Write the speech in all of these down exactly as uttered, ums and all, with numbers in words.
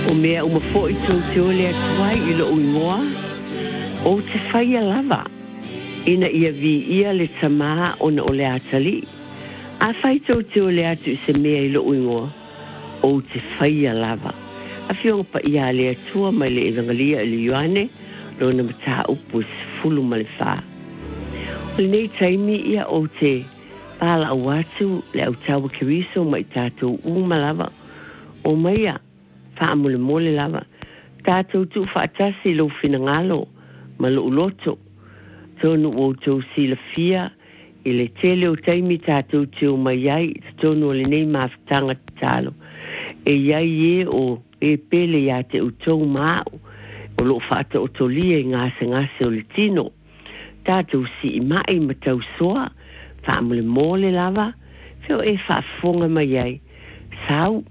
O mea uma fo i tō tō lea tuai i lo uingoa. O te whaia lava. Ina ia vi ia le tamaa o na o le atali. A whai tō tō lea tu i se mea i lo uingoa. O te whaia lava. A whionga pa ia lea tua mai le evangalia i le Ioane. Lo na mata upu se fulu ma le wha. O le nei taimi ia o te pala au atu le au tawa kiriso mai tātou uma lava. O maia. Wha mole mole lava. Tātou tu whaatasi lo whina ngalo. Ma lo uloto. Tonu o tō sila fia. I le tele o taimi tātou te o mai ai. Tonu o le nei mawhitanga talo. E iai e o e pele ia te utou mao. O lo whaata o tolia i ngase ngase o le tino. Tātou si i mai ma tau soa. Wha mole mole lava. Whio e whaafonga mai ai. Sau.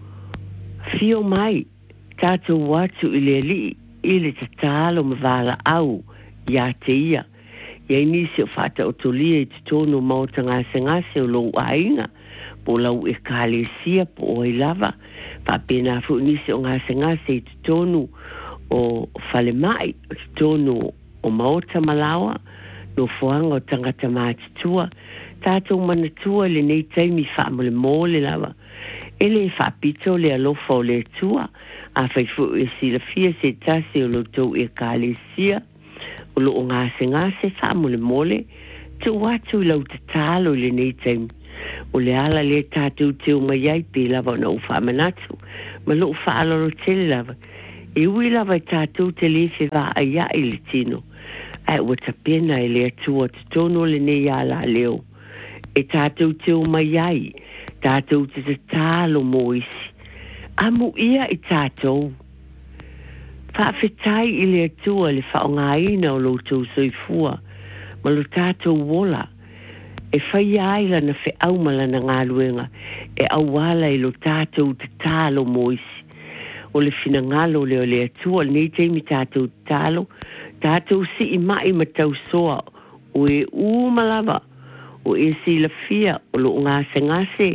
Fio mai, tātou watu i le li, i le tatalo ma wala au, ia te ia. Ia nisi o whata o tolia i te tono mauta ngase ngase o lou ainga, po lau e kāle sia po o i lava. Whapena fu nisi o ngase ngase i te tono o whale mai, o te tono o mauta malawa, no fuanga o tangata mātitua. Tātou manatua le nei taimi whaamole mole lava. Ele whapito le alofa o le tua, a whaifu e sila fia se tasi o lo tau e kāle sia, o lo o ngase ngase whamole mole, tu watu i lau te talo le nei taimi. O le ala le tātou te o mai ai pe lava na u whamanatu, ma lo u whaaloro tele lava. E ui lava i tātou te lefe wā a ia i le tino. Ai ua ta pena e le atua te tono le nei ala leo. E tātou te o mai ai, tātou te te tālo mo isi. Amu ia i tātou. Whaafetai i le atua le whaongaina o lo tau soifua. Ma lo tātou wola. E whai aila na whi aumala na ngā luenga. E awala i lo tātou te tālo mo isi. O le whina ngalo leo le atua. Nei teimi tātou tālo. Tātou si i mai ma tau soa. O e umalawa. O e si la fia. O lo ngase ngase.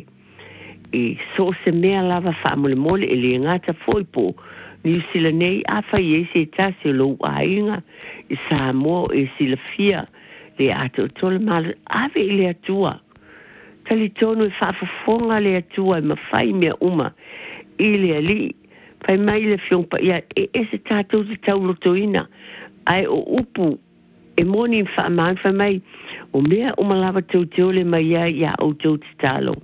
E so se mea lava whaamole mole e le ngata foipo. Ni sila nei a whai e se tasi o lo ainga. E sa mo e sila fia. Le ato tole mala ave i le atua. Tali tono e whaafafonga le atua e ma whai mea uma. I le ali. Pai mai le fiongpa ia e e se tātou te taulotoina. Ai o upu. E moni whaaman whai mai. O mea uma lava tau teole mai ia ia au tau te talo.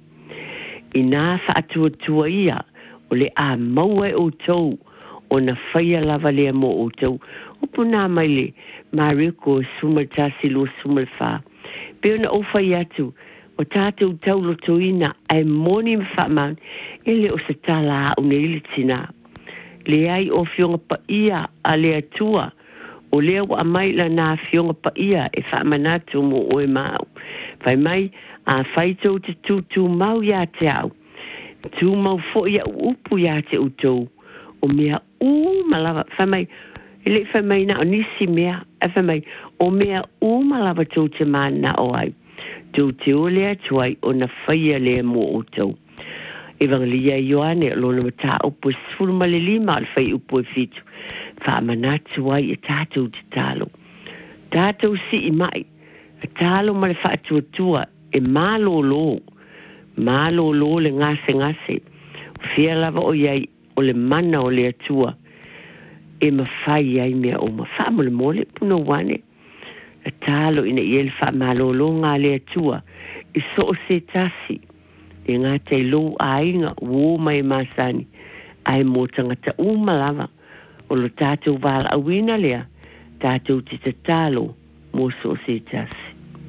I nā whaatua ia, o le a maua o tau, o na whaia lava lea mo o tau. Upu nā mai le, mariko sumal tasi lo sumal wha. Peo na o whai atu, o tātou tau lotoina, ai moni mwhaman, e le o se tala au ne ili tina. Le ai o fionga pa ia a le atua, o lea wa mai la nā fionga pa ia, e whamanatu mo o e mau. Whai mai, a whaitou te tūtū mau ia te au. Tū mau fo ia upu ia te utou. O mea u malawa. Whamai, ele whamai na o nisi mea. E whamai, o mea u malawa tō te mana o ai. Tō te o lea tuai o na whaia lea mo o tau. Evangalia Ioane, lona mata upu sfuru male lima al whai upu e fitu. Whaamanatu ai e tātou te talo. Tātou si i mai. A talo male whaatua tua. E malo lo, malo lo le ngase ngase, fia lava o iai o le mana o le atua, e mawhai ai mea o ma whaamole mole puno wane, a talo ina i ele wha malo lo ngā le atua, i so o se tasi, e ngā te lo ainga, uo mai masani, ai mo tangata umalava, o lo tātou wala awina lea, tātou te te talo, mo so o se tasi.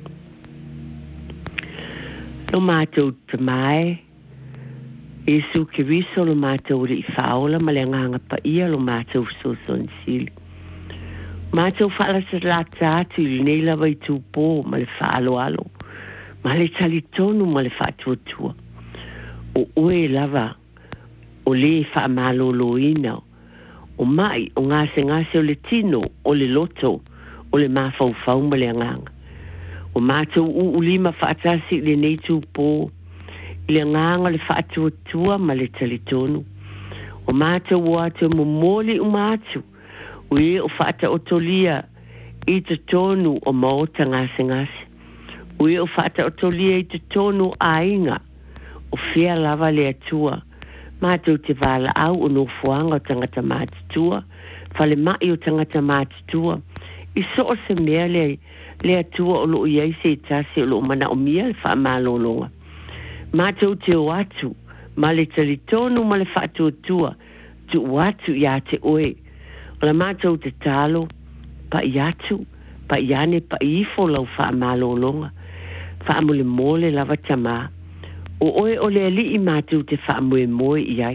Lo mātou te mai, Esu ki riso lo mātou ri i whaola, ma le nganga pa ia lo mātou so son sili. Mātou whaala sa la tātu i nei lawa i tūpō, ma le whaalo alo, ma le tali tonu ma le whaatuatua. O oe lava, o le whaamalo lo ina, o mai o ngase ngase o le tino, o le loto, o le mawhau whau ma le nganga. O mātou u ulima whaatasi le nei tūpō, le nganga le whaatuatua ma le talitonu. O mātou wa te momoli o mātou. O e o whaata o tolia i te tonu o maota ngase ngase. O e o whaata o tolia i te tonu o ainga. O whia lava le atua. Mātou te wala au o no fuanga o tangata mātutua. Whale mai o tangata mātutua. I so o se mea le, le atua o lo iei se tasi o lo mana o mia le wha malolonga. Mātou te o atu. Ma le talitonu ma le whaatu o tua. Tu o atu ia te oe. O la mātou te talo. Pa i atu. Pa i ane pa i ifo lau wha malolonga. Wha mole mole lava tamā. O oe o le ali i mātou te wha moe moe i ai.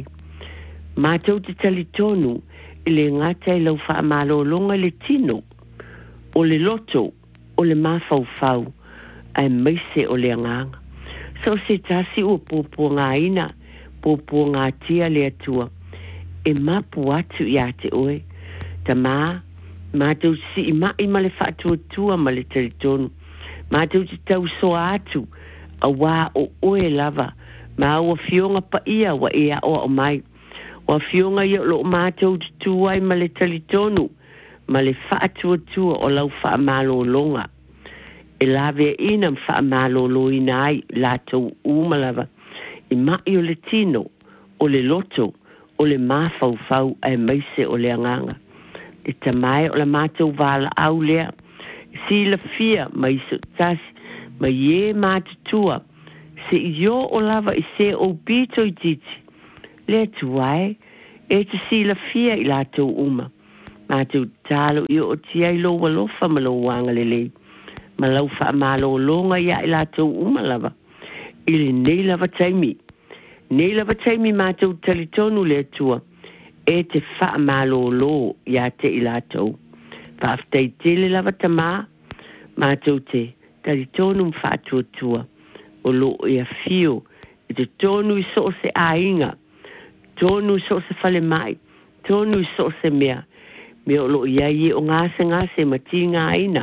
Mātou te talitonu i le ngata i lau wha malolonga le tino. O le loto. O le mafau fau. Ai meise o le anganga. So se tasi o popo ngā ina. Popo ngā tia le atua. E mapu atu i ate oe. Ta mā. Mātou si i mai ma le whaatua tua ma le talitonu. Mātou te tau soa atu. A wā o oe lava. Ma ua fionga pa ia wa ea o o mai. Wa fionga i o lo mātou te tuai ma le talitonu. Ma le whaatua tua o lau wha malo longa. E lawe ina wha malo lo ina ai lātou umalava. I mai o le tino, o le loto, o le mafau fau ai meise o le anganga. E tamai o la mātou wala au lea. Si la fia mai so tasi, mai ye mātutua. Se io o lava i se o pito i titi. Le tuai, e te si la fia i lātou uma. Mātou talo i o tia i lo walofa ma lo wanga le lei. Ma lau wha malo longa ia i lātou uma lava. I le nei lava taimi. Nei lava taimi mātou talitonu le tua. E te wha malo lo ia te i lātou. Whaaftei tele lava tamā. Mātou te talitonu mwha tua tua. O lo ia fio. I te tonu i so se ainga. Tonu i so se fale mai. Tonu i so se mea. Me o lo ia i o ngase ngase mati ngā ina.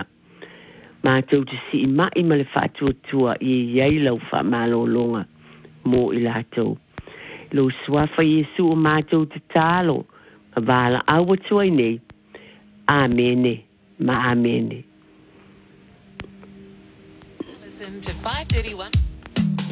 Mātou te si i mai ma le whaatua tua i iei lau wha malo longa. Mō i lātou. Lo swafa Yesu o mātou te tālo. Ma wala awa tuai nei. Amene. Ma amene. Listen to five thirty-one.